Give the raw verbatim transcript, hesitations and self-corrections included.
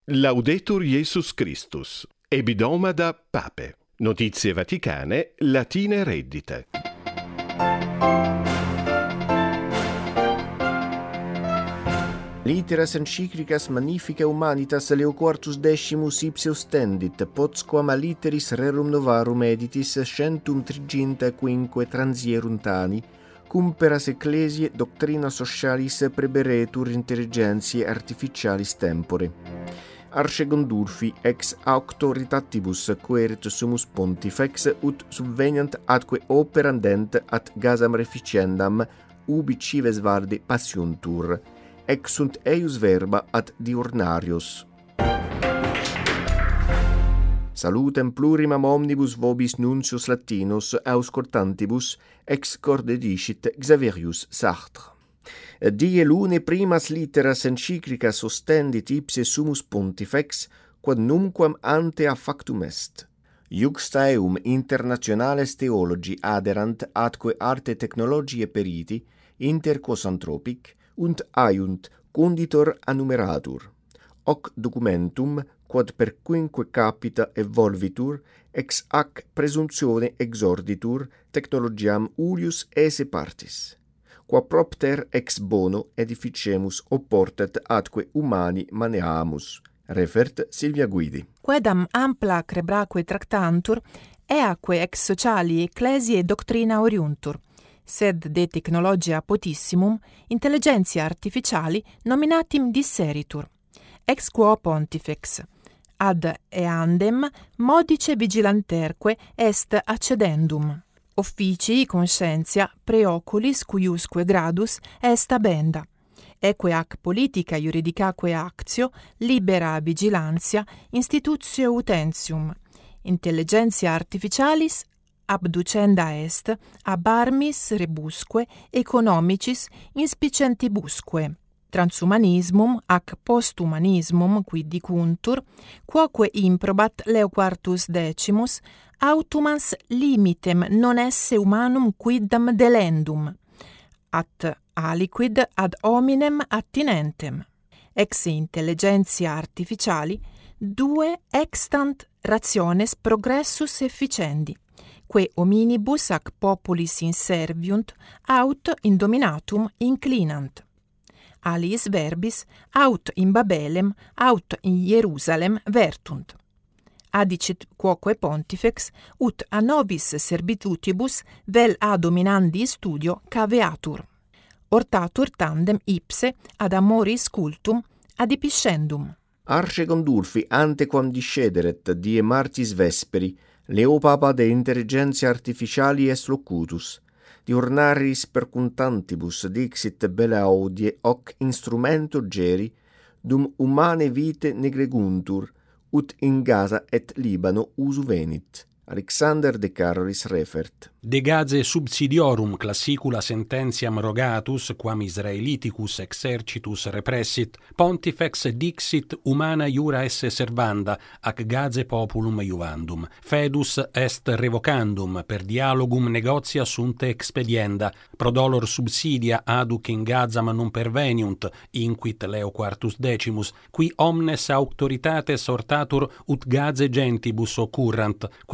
Laudetur Jesus Christus. Ebidomada Pape. Notizie Vaticane, latine reddite. Litteras encyclicas magnifica humanitas Leo quartus decimus ipse ostendit, potsquam a litteris rerum novarum editis centum triginta quinque transieruntani, cum peras ecclesiae doctrina socialis preberetur intelligentiae artificialis tempore. Arcegondurfi ex auctoritatibus querit sumus pontifex ut subveniant atque operandent ad gasam reficiendam ubi cives varde passiontur, ex sunt eius verba ad diurnarios. Salutem plurimam omnibus vobis nuncius latinos auscultantibus ex corde dicit Xaverius Sartre. Die lune primas litteras encyclicas ostendit ipse sumus pontifex, quod numquam ante a factum est. Iuxta eum internationales theologi aderant atque arte technologiae periti, inter quos anthropic, unt aiunt conditor annumeratur. Hoc documentum, quod per quinque capita evolvitur, ex hac presumptione exorditur, technologiam ulius esse partis. Qua propter ex bono edificemus oportet atque humani maneamus. Refert Silvia Guidi. Quedam ampla crebraque tractantur, eaque ex sociali ecclesiae doctrina oriuntur, sed de technologia potissimum intelligentia artificiali nominatim disseritur. Ex quo pontifex ad eandem modice vigilanterque est accedendum. Officii conscientia preoculis cuiusque gradus est abenda. Eque ac politica juridicaque actio libera vigilantia institutio utentium. Intelligentia artificialis abducenda est ab armis rebusque economicis inspicentibusque. Transhumanismum ac posthumanismum quid dicuntur, quoque improbat Leo quartus decimus, autumans limitem non esse humanum quidam delendum, at aliquid ad hominem attinentem. Ex intelligentia artificiali, due extant rationes progressus efficendi, que hominibus ac populis inserviunt, aut in dominatum inclinant. Aliis verbis aut in Babelem, aut in Hierusalem vertunt. Adicit quoque pontifex, ut a nobis servitutibus vel a dominandi studio caveatur. Ortatur tandem ipse ad amoris cultum adipiscendum. Arcegondulfi ante quam discederet die martis vesperi, Leo Papa de intelligentia artificiali est locutus. Diurnaris percuntantibus dixit bella audie hoc instrumento geri, dum humane vite negreguntur, ut in Gaza et Libano usu venit. Alexander de Carolis refert. De Gazae subsidiorum classicula sententiam rogatus, quam Israeliticus exercitus repressit, pontifex dixit humana iura esse servanda, ac Gazae populum iuvandum. Fedus est revocandum, per dialogum negotia sunt expedienda, prodolor subsidia aduc in Gazam non perveniunt, inquit Leo quartus decimus, qui omnes auctoritates ortatur ut Gazae gentibus occurrant,